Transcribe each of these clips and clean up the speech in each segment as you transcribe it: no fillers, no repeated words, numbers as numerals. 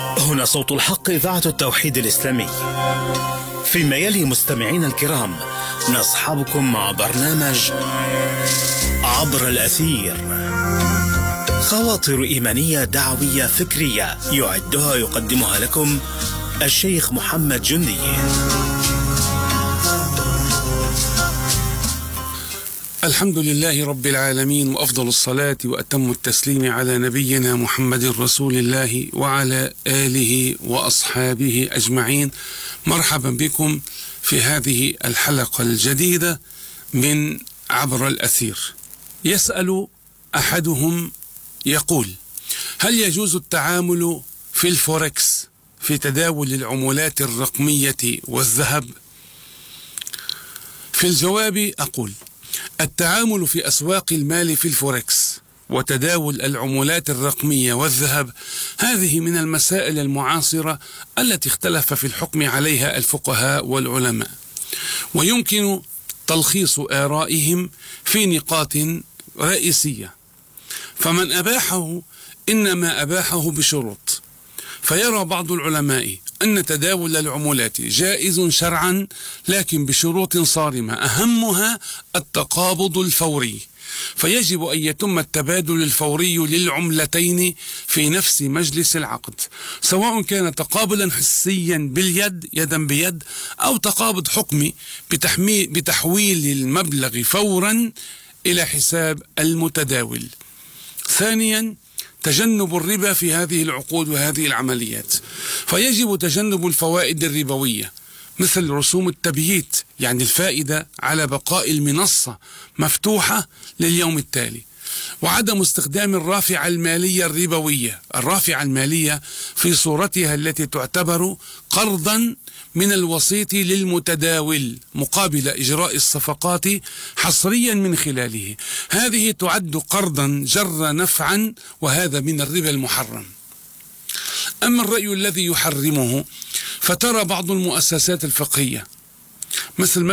هنا صوت الحق، إذاعة التوحيد الإسلامي. فيما يلي مستمعين الكرام، نصحبكم مع برنامج عبر الأثير، خواطر إيمانية دعوية فكرية يعدها يقدمها لكم الشيخ محمد جندي. الحمد لله رب العالمين، وأفضل الصلاة وأتم التسليم على نبينا محمد رسول الله وعلى آله وأصحابه أجمعين. مرحبا بكم في هذه الحلقة الجديدة من عبر الأثير. يسأل أحدهم يقول: هل يجوز التعامل في الفوركس في تداول العملات الرقمية والذهب؟ في الجواب أقول: التعامل في أسواق المال في الفوركس وتداول العملات الرقمية والذهب هذه من المسائل المعاصرة التي اختلف في الحكم عليها الفقهاء والعلماء، ويمكن تلخيص آرائهم في نقاط رئيسية. فمن أباحه إنما أباحه بشروط، فيرى بعض العلماء أن تداول العملات جائز شرعا لكن بشروط صارمة، أهمها التقابض الفوري، فيجب أن يتم التبادل الفوري للعملتين في نفس مجلس العقد، سواء كان تقابلا حسيا باليد يدا بيد أو تقابض حكمي بتحويل المبلغ فورا إلى حساب المتداول. ثانيا، تجنب الربا في هذه العقود وهذه العمليات، فيجب تجنب الفوائد الربوية مثل رسوم التبييت، يعني الفائدة على بقاء المنصة مفتوحة لليوم التالي، وعدم استخدام الرافعة المالية الربوية، الرافعة المالية في صورتها التي تعتبر قرضا من الوسيط للمتداول مقابل إجراء الصفقات حصريا من خلاله، هذه تعد قرضا جر نفعا، وهذا من الربا المحرم. أما الرأي الذي يحرمه فترى بعض المؤسسات الفقهية مثل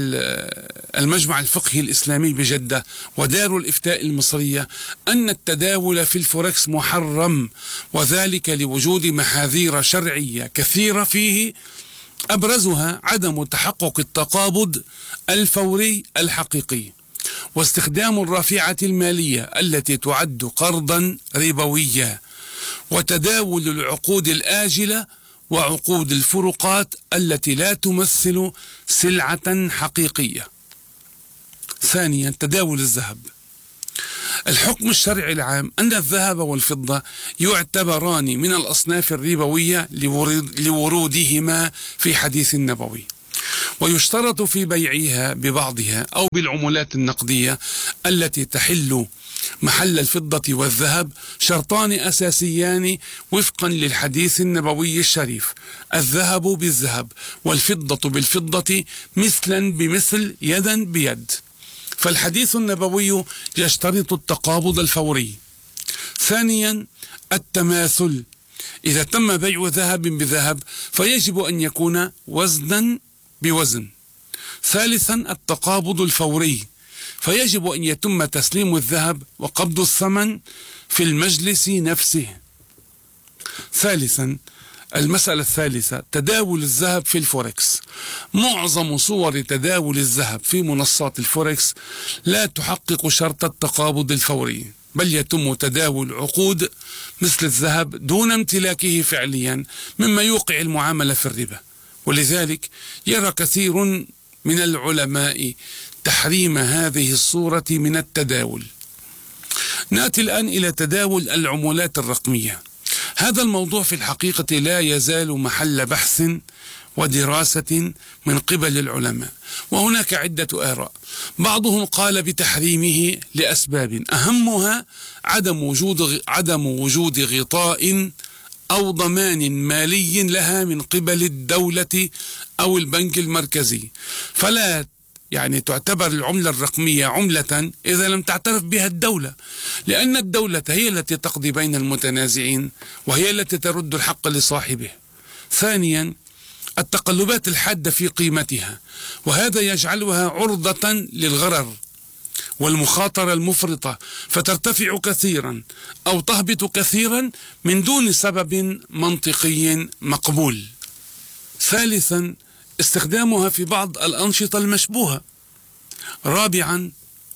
المجمع الفقهي الإسلامي بجدة ودار الإفتاء المصرية أن التداول في الفوركس محرم، وذلك لوجود محاذير شرعية كثيرة فيه، أبرزها عدم تحقق التقابض الفوري الحقيقي، واستخدام الرافعة المالية التي تعد قرضا ربويا، وتداول العقود الآجلة وعقود الفروقات التي لا تمثل سلعة حقيقية. ثانيا، تداول الذهب. الحكم الشرعي العام أن الذهب والفضة يعتبران من الأصناف الربوية لورودهما في حديث النبوي، ويشترط في بيعها ببعضها أو بالعملات النقدية التي تحل محل الفضة والذهب شرطان أساسيان وفقا للحديث النبوي الشريف: الذهب بالذهب والفضة بالفضة مثلا بمثل يدا بيد. فالحديث النبوي يشترط التقابض الفوري. ثانيا، التماثل. إذا تم بيع ذهب بذهب فيجب أن يكون وزنا بوزن. ثالثا، التقابض الفوري، فيجب أن يتم تسليم الذهب وقبض الثمن في المجلس نفسه. ثالثا، المسألة الثالثة، تداول الذهب في الفوركس. معظم صور تداول الذهب في منصات الفوركس لا تحقق شرط التقابض الفوري، بل يتم تداول عقود مثل الذهب دون امتلاكه فعليا، مما يوقع المعاملة في الربا. ولذلك يرى كثير من العلماء تحريم هذه الصورة من التداول. نأتي الآن إلى تداول العملات الرقمية. هذا الموضوع في الحقيقة لا يزال محل بحث ودراسة من قبل العلماء، وهناك عدة آراء. بعضهم قال بتحريمه لأسباب، أهمها عدم وجود غطاء أو ضمان مالي لها من قبل الدولة أو البنك المركزي، فلا تعتبر العملة الرقمية عملة إذا لم تعترف بها الدولة، لأن الدولة هي التي تقضي بين المتنازعين وهي التي ترد الحق لصاحبه. ثانيا، التقلبات الحادة في قيمتها، وهذا يجعلها عرضة للغرر والمخاطرة المفرطة فترتفع كثيرا أو تهبط كثيرا من دون سبب منطقي مقبول. ثالثا، استخدامها في بعض الأنشطة المشبوهة. رابعا،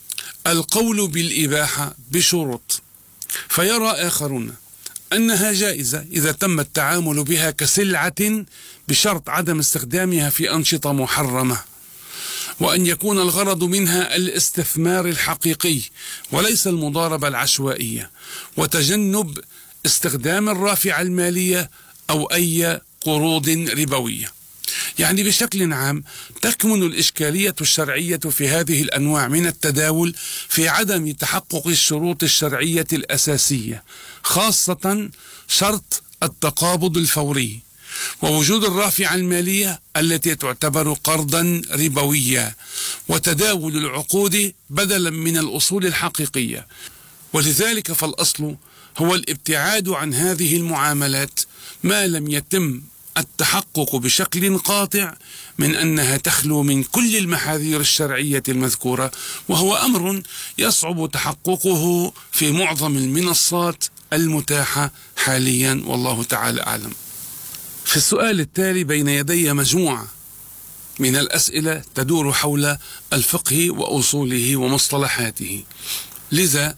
القول بالإباحة بشروط، فيرى آخرون أنها جائزة إذا تم التعامل بها كسلعة بشرط عدم استخدامها في أنشطة محرمة، وأن يكون الغرض منها الاستثمار الحقيقي وليس المضاربة العشوائية، وتجنب استخدام الرافعة المالية أو أي قروض ربوية. يعني بشكل عام تكمن الإشكالية الشرعية في هذه الأنواع من التداول في عدم تحقق الشروط الشرعية الأساسية، خاصة شرط التقابض الفوري، ووجود الرافعة المالية التي تعتبر قرضا ربويا، وتداول العقود بدلا من الأصول الحقيقية. ولذلك فالأصل هو الابتعاد عن هذه المعاملات ما لم يتم التحقق بشكل قاطع من أنها تخلو من كل المحاذير الشرعية المذكورة، وهو أمر يصعب تحققه في معظم المنصات المتاحة حاليا، والله تعالى أعلم. في السؤال التالي بين يدي مجموعة من الأسئلة تدور حول الفقه وأصوله ومصطلحاته، لذا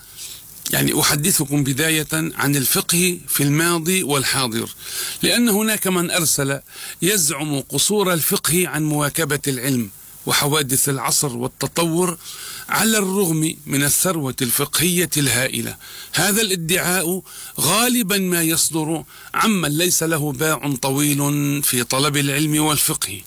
أحدثكم بداية عن الفقه في الماضي والحاضر، لأن هناك من أرسل يزعم قصور الفقه عن مواكبة العلم وحوادث العصر والتطور على الرغم من الثروة الفقهية الهائلة. هذا الادعاء غالبا ما يصدر عمن ليس له باع طويل في طلب العلم والفقه،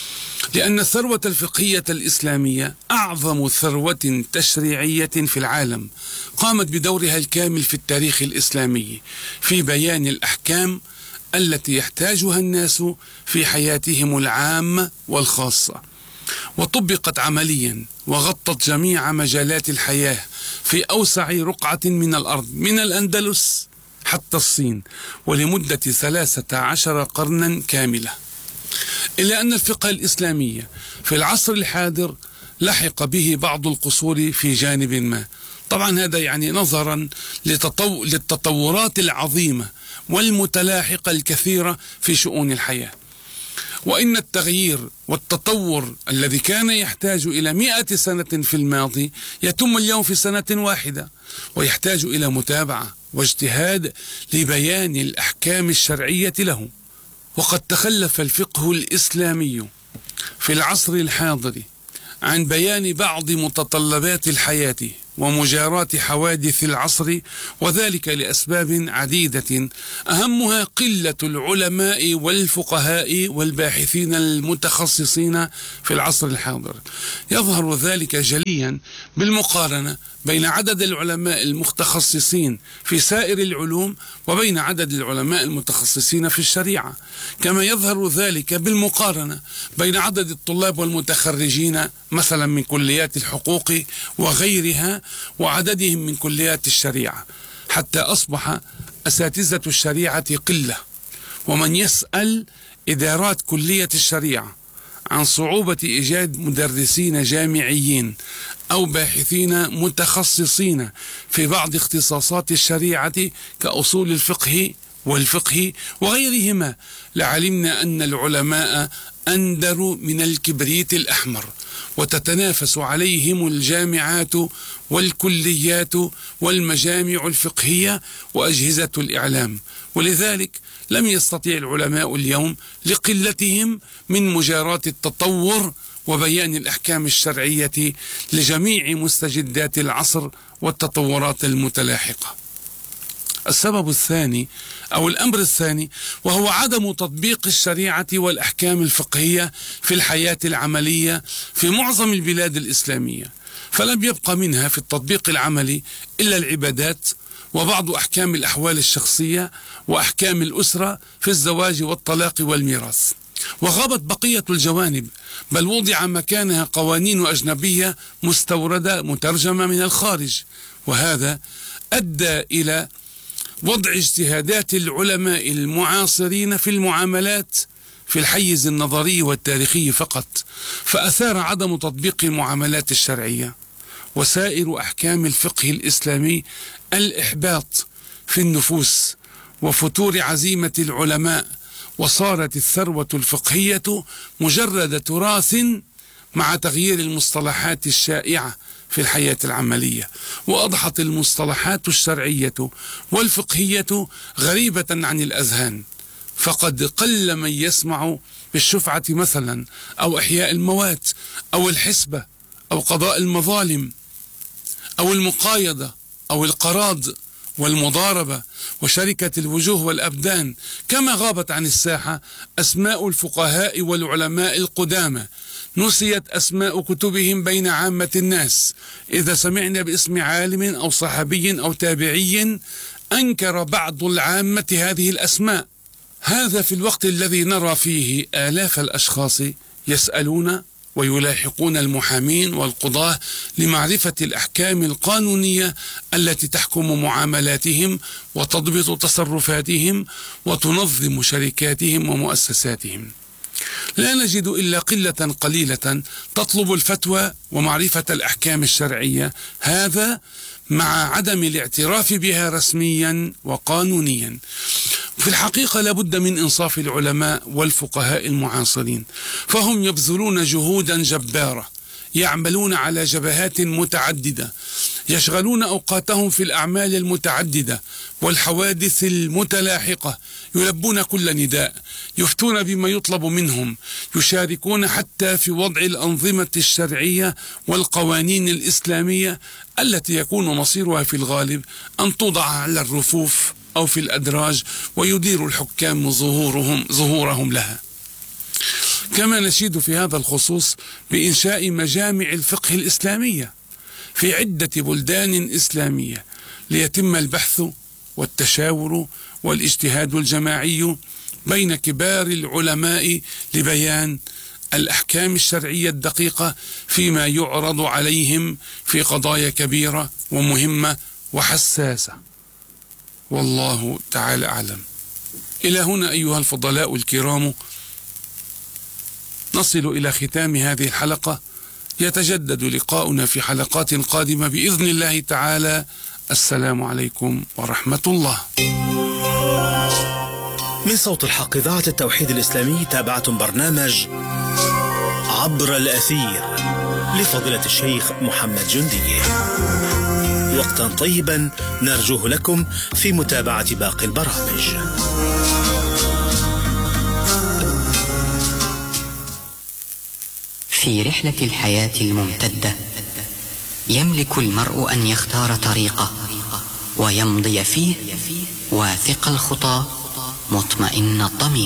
لأن الثروة الفقهية الإسلامية أعظم ثروة تشريعية في العالم، قامت بدورها الكامل في التاريخ الإسلامي في بيان الأحكام التي يحتاجها الناس في حياتهم العامة والخاصة، وطبقت عمليا وغطت جميع مجالات الحياة في أوسع رقعة من الأرض من الأندلس حتى الصين، ولمدة 13 قرنا كاملة. إلا أن الفقه الإسلامي في العصر الحاضر لحق به بعض القصور في جانب ما، طبعا هذا نظرا للتطورات العظيمة والمتلاحقة الكثيرة في شؤون الحياة. وإن التغيير والتطور الذي كان يحتاج إلى 100 سنة في الماضي يتم اليوم في سنة واحدة، ويحتاج إلى متابعة واجتهاد لبيان الأحكام الشرعية له. وقد تخلف الفقه الإسلامي في العصر الحاضر عن بيان بعض متطلبات الحياة ومجاراة حوادث العصر، وذلك لأسباب عديدة أهمها قلة العلماء والفقهاء والباحثين المتخصصين في العصر الحاضر. يظهر ذلك جليا بالمقارنة بين عدد العلماء المتخصصين في سائر العلوم وبين عدد العلماء المتخصصين في الشريعة، كما يظهر ذلك بالمقارنة بين عدد الطلاب والمتخرجين مثلا من كليات الحقوق وغيرها وعددهم من كليات الشريعة، حتى أصبح أساتذة الشريعة قلة. ومن يسأل إدارات كلية الشريعة عن صعوبة إيجاد مدرسين جامعيين أو باحثين متخصصين في بعض اختصاصات الشريعة كأصول الفقه والفقه وغيرهما، لعلمنا أن العلماء أندر من الكبريت الأحمر، وتتنافس عليهم الجامعات والكليات والمجامع الفقهية وأجهزة الإعلام. ولذلك لم يستطيع العلماء اليوم لقلتهم من مجاراة التطور وبيان الأحكام الشرعية لجميع مستجدات العصر والتطورات المتلاحقة. السبب الثاني أو الأمر الثاني وهو عدم تطبيق الشريعة والأحكام الفقهية في الحياة العملية في معظم البلاد الإسلامية، فلم يبقى منها في التطبيق العملي إلا العبادات وبعض أحكام الأحوال الشخصية وأحكام الأسرة في الزواج والطلاق والميراث، وغابت بقية الجوانب، بل وضع مكانها قوانين أجنبية مستوردة مترجمة من الخارج. وهذا أدى إلى وضع اجتهادات العلماء المعاصرين في المعاملات في الحيز النظري والتاريخي فقط، فأثار عدم تطبيق المعاملات الشرعية وسائر أحكام الفقه الإسلامي الإحباط في النفوس وفتور عزيمة العلماء، وصارت الثروة الفقهية مجرد تراث مع تغيير المصطلحات الشائعة في الحياة العملية، وأضحت المصطلحات الشرعية والفقهية غريبة عن الأذهان، فقد قل من يسمع بالشفعة مثلا، أو إحياء الموات، أو الحسبة، أو قضاء المظالم، أو المقايضة، أو القراض والمضاربة وشركة الوجوه والأبدان، كما غابت عن الساحة أسماء الفقهاء والعلماء القدامى، نسيت أسماء كتبهم بين عامة الناس. إذا سمعنا باسم عالم أو صحابي أو تابعي أنكر بعض العامة هذه الأسماء، هذا في الوقت الذي نرى فيه آلاف الأشخاص يسألون ويلاحقون المحامين والقضاة لمعرفة الأحكام القانونية التي تحكم معاملاتهم وتضبط تصرفاتهم وتنظم شركاتهم ومؤسساتهم. لا نجد إلا قلة قليلة تطلب الفتوى ومعرفة الأحكام الشرعية، هذا مع عدم الاعتراف بها رسميا وقانونيا. في الحقيقة لابد من إنصاف العلماء والفقهاء المعاصرين، فهم يبذلون جهودا جبارة، يعملون على جبهات متعددة، يشغلون أوقاتهم في الأعمال المتعددة والحوادث المتلاحقة، يلبون كل نداء، يفتون بما يطلب منهم، يشاركون حتى في وضع الأنظمة الشرعية والقوانين الإسلامية التي يكون مصيرها في الغالب أن توضع على الرفوف أو في الأدراج، ويدير الحكام ظهورهم لها. كما نشيد في هذا الخصوص بإنشاء مجامع الفقه الإسلامية في عدة بلدان إسلامية ليتم البحث والتشاور والاجتهاد الجماعي بين كبار العلماء لبيان الأحكام الشرعية الدقيقة فيما يعرض عليهم في قضايا كبيرة ومهمة وحساسة، والله تعالى أعلم. إلى هنا أيها الفضلاء الكرام نصل إلى ختام هذه الحلقة، يتجدد لقاؤنا في حلقات قادمة بإذن الله تعالى. السلام عليكم ورحمة الله. من صوت الحق إذاعة التوحيد الإسلامي تابعتم برنامج عبر الأثير لفضيلة الشيخ محمد جندي. وقتا طيبا نرجوه لكم في متابعة باقي البرامج. في رحلة الحياة الممتدة يملك المرء أن يختار طريقه ويمضي فيه واثق الخطى مطمئن الضمير.